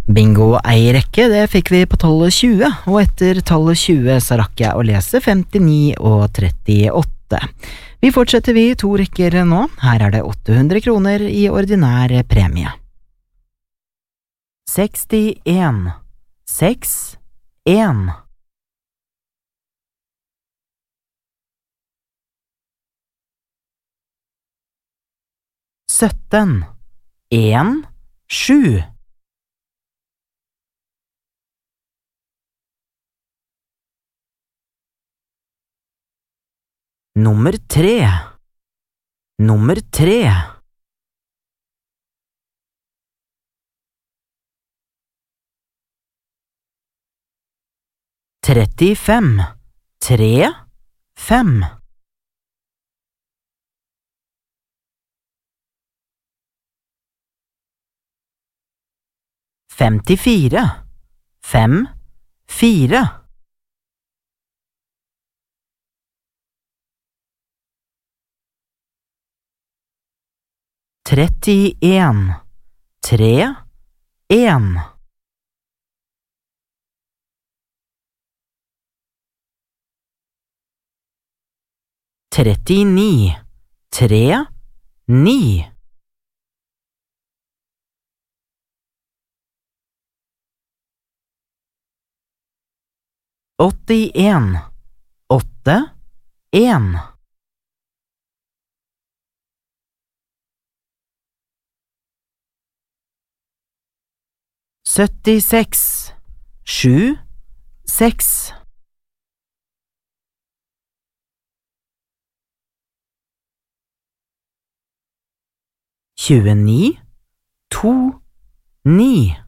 Bingo ei rekke, det fikk vi på tallet 20, og etter tallet 20 så rakk jeg å lese 59 og 38. Vi fortsetter vi 2 rekker nå, her er det 800 kroner i ordinær premie. 61, 61. 17, 1, 7. Nummer 3, nummer 3. 35, 3, 5. 54, 5, 4. 31, 3, 1. 39, 3, 9. 81, 8, 1. 76, 7, 6. 29, 2, 9.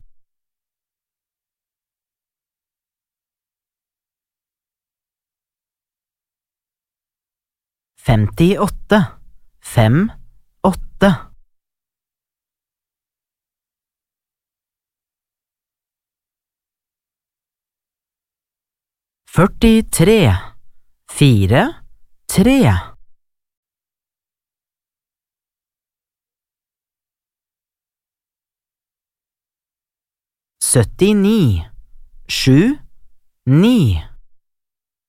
58, 5, 8. 43, 4, 3. 79, 7, 9.